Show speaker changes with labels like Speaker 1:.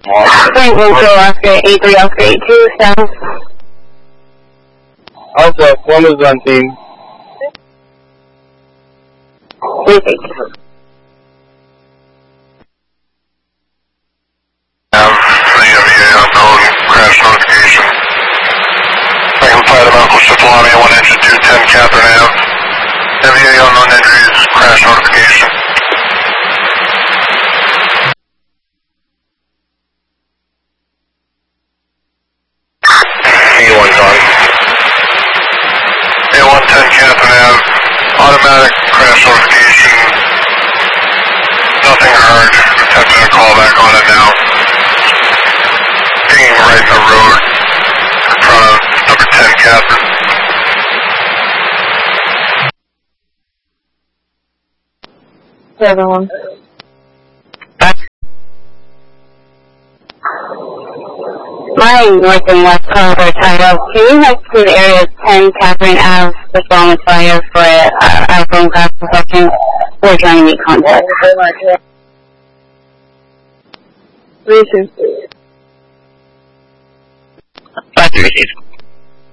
Speaker 1: Franklin, Oscar 83, Oscar 82, south.
Speaker 2: Alpha, 1 is on team.
Speaker 1: Thank
Speaker 3: the unknown crash notification. Franklin Flight of Uncle Shaflami, 1 engine 210 Catherine Ave. MVA unknown injuries, crash notification. A1's on. A110 Catherine Ave, automatic crash notification. Nothing heard. Attempting a call back on it now. Pinging right in the road in front of number 10 Catherine.
Speaker 1: Everyone. My north and west corridor title. Can you head to the area of 10 Catherine Ave, respond with fire for our phone crash protection? We're trying to make contact. Receive.
Speaker 4: 5 to receive.